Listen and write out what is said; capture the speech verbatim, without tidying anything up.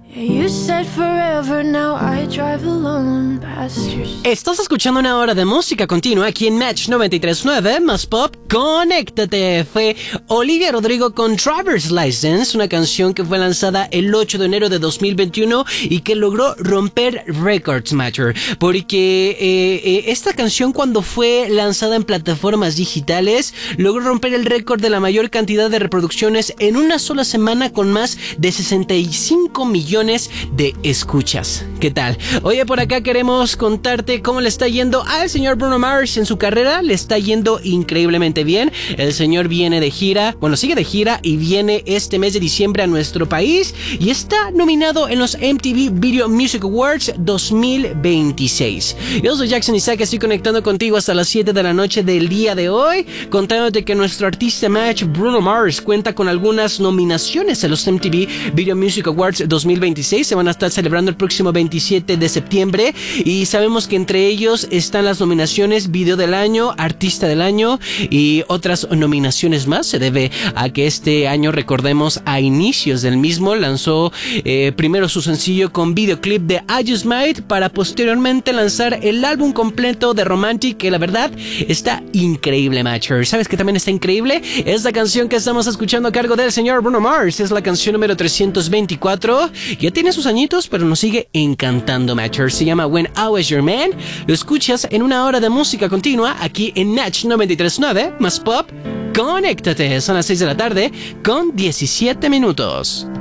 Estás escuchando una hora de música continua aquí en Match noventa y tres punto nueve más Pop. Conéctate. Fue Olivia Rodrigo con Driver's License, una canción que fue lanzada el ocho de enero de dos mil veintiuno y que logró romper records, Matcher, porque eh, eh, esta canción, cuando fue lanzada en plataformas digitales, logró romper el récord de la mayor cantidad de reproducciones en una sola semana, con más de sesenta y cinco millones de escuchas. ¿Qué tal? Oye, por acá queremos contarte cómo le está yendo al señor Bruno Mars en su carrera. Le está yendo increíblemente bien. El señor viene de gira, bueno, sigue de gira y viene este mes de diciembre a nuestro país y está nominado en los M T V Video Music Awards dos mil veintiséis. Yo soy Jackson Isaac, estoy conectando contigo hasta las siete de la noche del día de hoy, contándote que nuestro artista Match, Bruno Mars, cuenta con algunas nominaciones a los M T V Video Music Awards dos mil veintiséis. Se van a estar celebrando el próximo veintisiete de septiembre y sabemos que entre ellos están las nominaciones Video del Año, Artista del Año y otras nominaciones más. Se debe a que este año, recordemos, a inicios del mismo lanzó eh, primero su sencillo con videoclip de I Just Might, para posteriormente lanzar el álbum completo de Romantic, que la verdad está increíble, Matcher. ¿Sabes que también está increíble? Es la canción que estamos escuchando a cargo del señor Bruno Mars. Es la canción número trescientos veinticuatro. Ya tiene sus añitos, pero nos sigue encantando, Matcher. Se llama When I Was Your Man. Lo escuchas en una hora de música continua aquí en Natch noventa y tres punto nueve más Pop. Conéctate. Son las seis de la tarde con diecisiete minutos.